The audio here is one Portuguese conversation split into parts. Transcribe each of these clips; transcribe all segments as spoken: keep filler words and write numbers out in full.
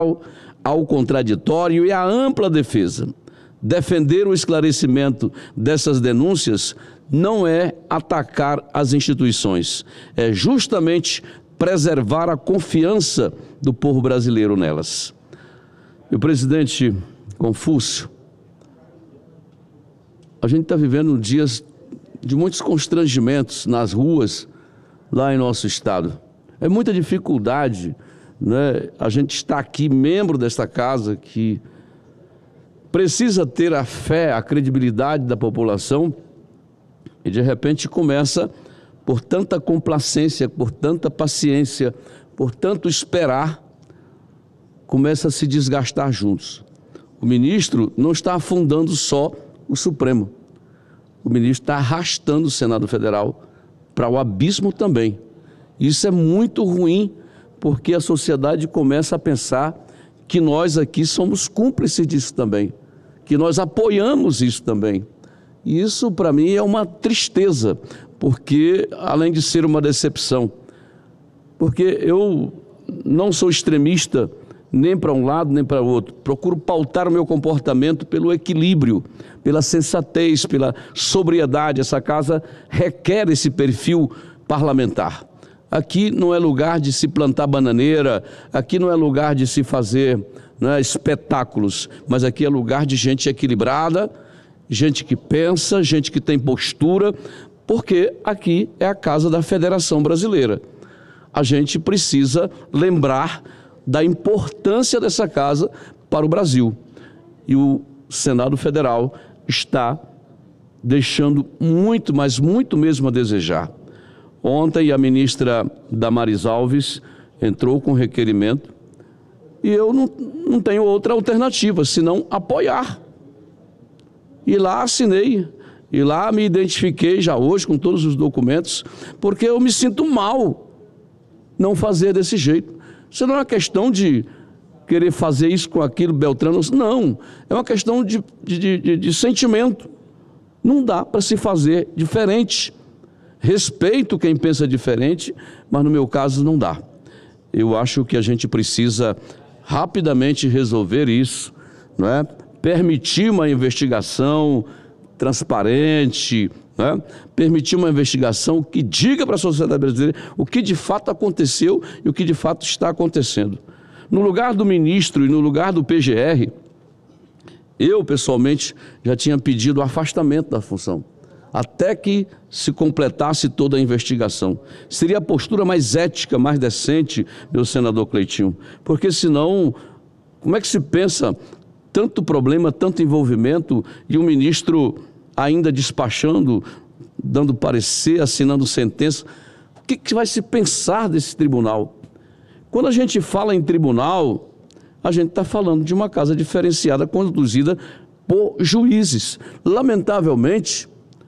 ao contraditório e à ampla defesa. Defender o esclarecimento dessas denúncias não é atacar as instituições, é justamente preservar a confiança do povo brasileiro nelas. E o presidente Confúcio, a gente está vivendo dias de muitos constrangimentos nas ruas lá em nosso estado. É muita dificuldade, né? A gente está aqui, membro desta casa, que precisa ter a fé, a credibilidade da população e de repente começa, por tanta complacência, por tanta paciência, por tanto esperar, começa a se desgastar juntos. O ministro não está afundando só o Supremo. O ministro está arrastando o Senado Federal para o abismo também. Isso é muito ruim, porque a sociedade começa a pensar que nós aqui somos cúmplices disso também, que nós apoiamos isso também. E isso, para mim, é uma tristeza, porque, além de ser uma decepção, porque eu não sou extremista nem para um lado nem para o outro, procuro pautar o meu comportamento pelo equilíbrio, pela sensatez, pela sobriedade. Essa casa requer esse perfil parlamentar. Aqui não é lugar de se plantar bananeira, aqui não é lugar de se fazer, né, espetáculos, mas aqui é lugar de gente equilibrada, gente que pensa, gente que tem postura, porque aqui é a casa da Federação Brasileira. A gente precisa lembrar da importância dessa casa para o Brasil. E o Senado Federal está deixando muito, mas muito mesmo a desejar. Ontem a ministra Damares Alves entrou com requerimento e eu não, não tenho outra alternativa senão apoiar. E lá assinei, e lá me identifiquei já hoje com todos os documentos, porque eu me sinto mal não fazer desse jeito. Isso não é uma questão de querer fazer isso com aquilo, Beltrano, não. É uma questão de, de, de, de sentimento. Não dá para se fazer diferente. Respeito quem pensa diferente, mas no meu caso não dá. Eu acho que a gente precisa rapidamente resolver isso, não é? Permitir uma investigação transparente, né? Permitir uma investigação que diga para a sociedade brasileira o que de fato aconteceu e o que de fato está acontecendo. No lugar do ministro e no lugar do P G R, eu pessoalmente já tinha pedido o afastamento da função, até que se completasse toda a investigação. Seria a postura mais ética, mais decente, meu senador Cleitinho, porque senão, como é que se pensa tanto problema, tanto envolvimento e um ministro ainda despachando, dando parecer, assinando sentença? O que, que vai se pensar desse tribunal? Quando a gente fala em tribunal, a gente está falando de uma casa diferenciada conduzida por juízes. Lamentavelmente,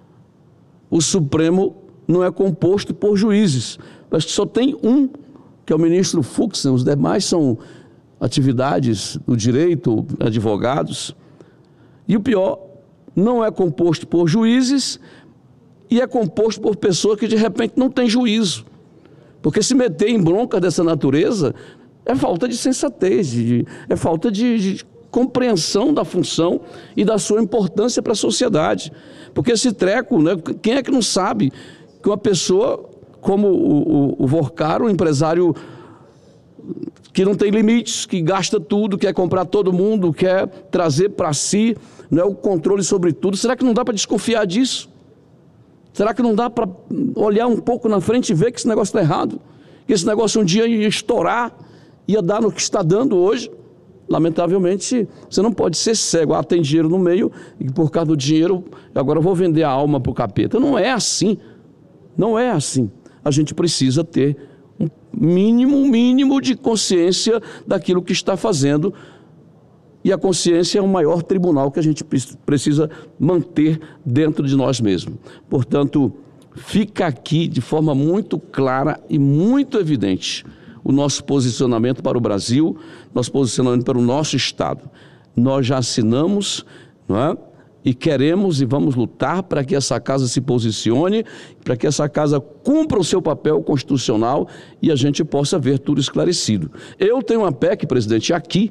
o Supremo não é composto por juízes. Acho que só tem um, que é o ministro Fux, os demais são atividades do direito, advogados. E o pior, não é composto por juízes e é composto por pessoas que de repente não têm juízo. Porque se meter em bronca dessa natureza é falta de sensatez, de, é falta de, de compreensão da função e da sua importância para a sociedade. Porque esse treco, né, quem é que não sabe que uma pessoa como o, o, o Vorcaro, um empresário que não tem limites, que gasta tudo, quer comprar todo mundo, quer trazer para si, né, o controle sobre tudo, será que não dá para desconfiar disso? Será que não dá para olhar um pouco na frente e ver que esse negócio está errado? Que esse negócio um dia ia estourar, ia dar no que está dando hoje? Lamentavelmente, você não pode ser cego. Ah, tem dinheiro no meio e por causa do dinheiro, agora eu vou vender a alma para o capeta. Não é assim. Não é assim. A gente precisa ter um mínimo, um mínimo de consciência daquilo que está fazendo. E a consciência é o maior tribunal que a gente precisa manter dentro de nós mesmos. Portanto, fica aqui de forma muito clara e muito evidente o nosso posicionamento para o Brasil, nosso posicionamento para o nosso Estado. Nós já assinamos, não é, e queremos e vamos lutar para que essa casa se posicione, para que essa casa cumpra o seu papel constitucional e a gente possa ver tudo esclarecido. Eu tenho uma P E C, presidente, aqui